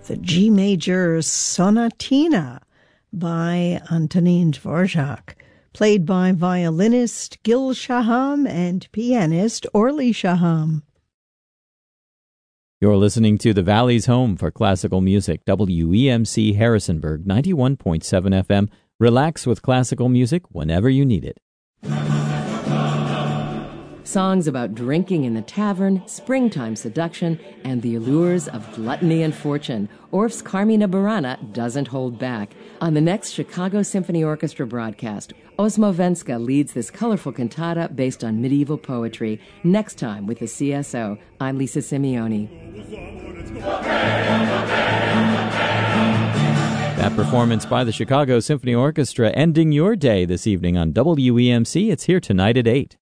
the G major Sonatina by Antonin Dvorak, played by violinist Gil Shaham and pianist Orly Shaham. You're listening to the Valley's home for classical music, WEMC Harrisonburg, 91.7 FM. Relax with classical music whenever you need it. Songs about drinking in the tavern, springtime seduction, and the allures of gluttony and fortune. Orff's Carmina Burana doesn't hold back. On the next Chicago Symphony Orchestra broadcast, Osmo Venska leads this colorful cantata based on medieval poetry. Next time with the CSO, I'm Lisa Simeoni. That performance by the Chicago Symphony Orchestra ending your day this evening on WEMC. It's here tonight at 8.